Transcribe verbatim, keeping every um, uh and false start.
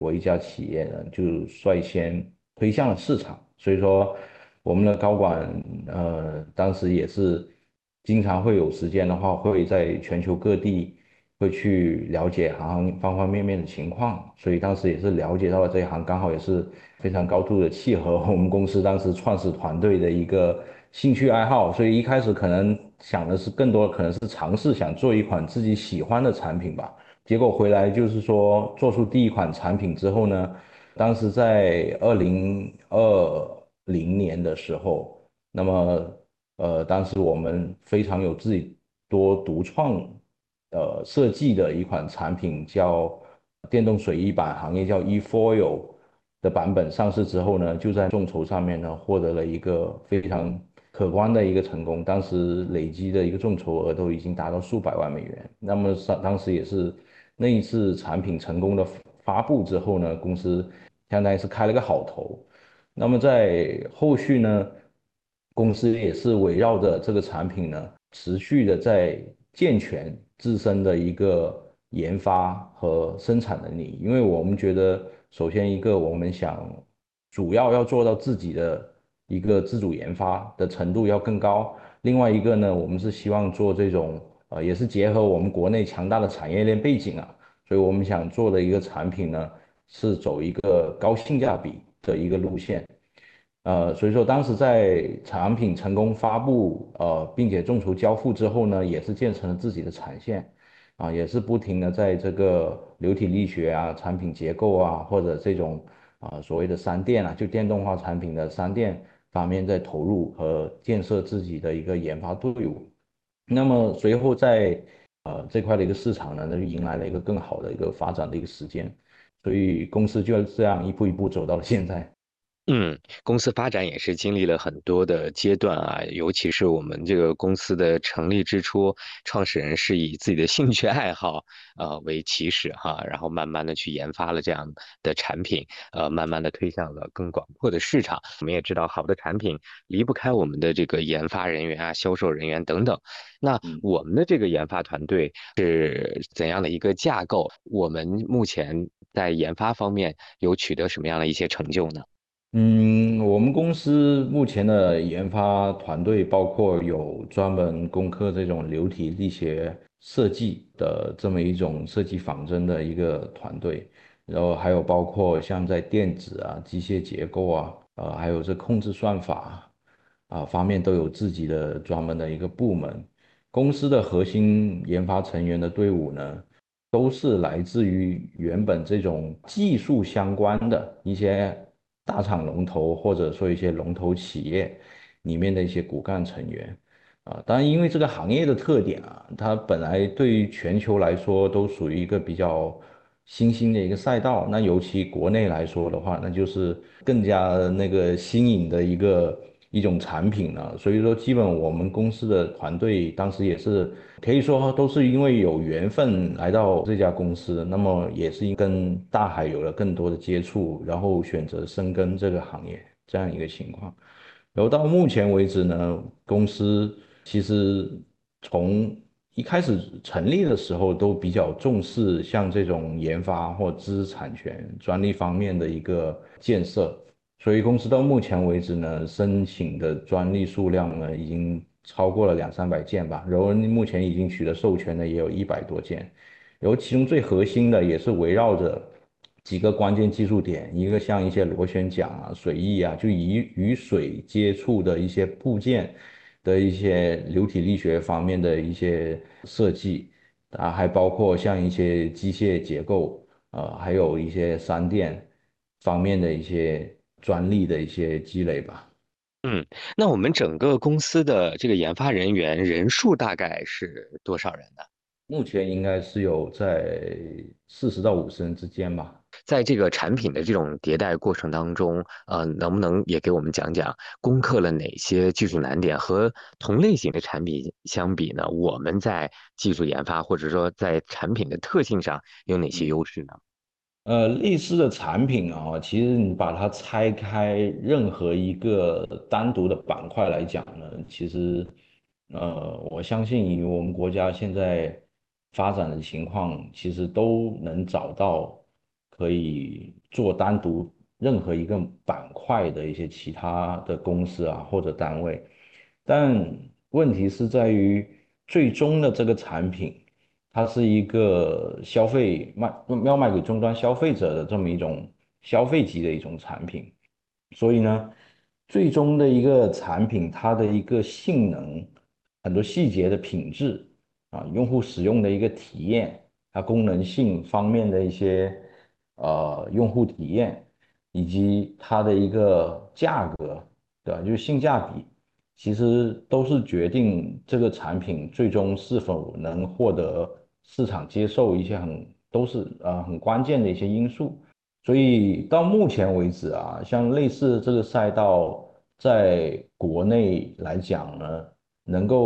我一家企业呢就率先推向了市场，所以说我们的高管呃当时也是经常会有时间的话，会在全球各地会去了解行行方方面面的情况，所以当时也是了解到了这一行，刚好也是非常高度的契合我们公司当时创始团队的一个兴趣爱好，所以一开始可能想的是更多可能是尝试想做一款自己喜欢的产品吧。结果回来就是说，做出第一款产品之后呢，当时在二零二零年的时候，那么呃，当时我们非常有自己多独创呃设计的一款产品，叫电动水衣板，行业叫 eFoil 的版本上市之后呢，就在众筹上面呢获得了一个非常可观的一个成功，当时累积的一个众筹额都已经达到数百万美元。那么当当时也是那一次产品成功的发布之后呢，公司相当于是开了个好头。那么在后续呢，公司也是围绕着这个产品呢，持续的在健全自身的一个研发和生产能力。因为我们觉得，首先一个我们想主要要做到自己的一个自主研发的程度要更高，另外一个呢，我们是希望做这种呃，也是结合我们国内强大的产业链背景啊，所以我们想做的一个产品呢，是走一个高性价比的一个路线。呃，所以说当时在产品成功发布，呃，并且众筹交付之后呢，也是建成了自己的产线，啊，也是不停的在这个流体力学啊、产品结构啊，或者这种啊所谓的商店啊，就电动化产品的商店方面在投入和建设自己的一个研发队伍。那么随后在呃这块的一个市场呢，那就迎来了一个更好的一个发展的一个时间，所以公司就这样一步一步走到了现在。 嗯，公司发展也是经历了很多的阶段啊，尤其是我们这个公司的成立之初，创始人是以自己的兴趣爱好呃为起始哈，然后慢慢的去研发了这样的产品，呃，慢慢的推向了更广阔的市场。我们也知道，好的产品离不开我们的这个研发人员啊、销售人员等等。那嗯。 我们的这个研发团队是怎样的一个架构？我们目前在研发方面有取得什么样的一些成就呢？ 嗯，我们公司目前的研发团队包括有专门攻克这种流体力学设计的这么一种设计仿真的一个团队，然后还有包括像在电子啊、机械结构啊，呃，还有这控制算法啊方面都有自己的专门的一个部门。公司的核心研发成员的队伍呢，都是来自于原本这种技术相关的一些大厂龙头，或者说一些龙头企业里面的一些骨干成员啊。当然，因为这个行业的特点啊，它本来对于全球来说都属于一个比较新兴的一个赛道，那尤其国内来说的话，那就是更加那个新颖的一个一种产品了。所以说，基本我们公司的团队当时也是可以说都是因为有缘分来到这家公司，那么也是因跟大海有了更多的接触，然后选择深耕这个行业这样一个情况。然后到目前为止呢，公司其实从一开始成立的时候都比较重视像这种研发或知识产权、专利方面的一个建设，所以公司到目前为止呢，申请的专利数量呢已经超过了两三百件吧，然后目前已经取得授权的也有一百多件，然后其中最核心的也是围绕着几个关键技术点，一个像一些螺旋桨啊、水翼啊，就与与水接触的一些部件的一些流体力学方面的一些设计啊，还包括像一些机械结构，呃，还有一些商店方面的一些专利的一些积累吧。 嗯，那我们整个公司的这个研发人员人数大概是多少人呢？ 目前应该是有在四十到五十人之间吧。 在这个产品的这种迭代过程当中，呃，能不能也给我们讲讲攻克了哪些技术难点？和同类型的产品相比呢，我们在技术研发或者说在产品的特性上有哪些优势呢？ 呃，类似的产品啊，其实你把它拆开，任何一个单独的板块来讲呢，其实，呃，我相信以我们国家现在发展的情况，其实都能找到可以做单独任何一个板块的一些其他的公司啊或者单位，但问题是在于最终的这个产品，它是一个消费卖要卖给终端消费者的这么一种消费级的一种产品，所以呢，最终的一个产品它的一个性能，很多细节的品质啊，用户使用的一个体验。它功能性方面的一些呃用户体验，以及它的一个价格，对吧？就是性价比，其实都是决定这个产品最终是否能获得市场接受一些很都是呃很关键的一些因素。所以到目前为止啊，像类似这个赛道，在国内来讲呢，能够